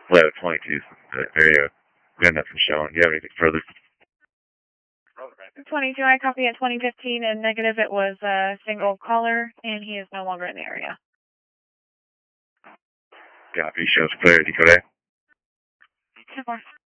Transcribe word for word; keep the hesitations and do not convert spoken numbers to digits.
Flat twenty-two, the area. We got nothing showing. Do you have anything further? twenty-two, I copy at twenty fifteen and negative. It was a single caller, and he is no longer in the area. Copy, shows clear. Decode A. ten four.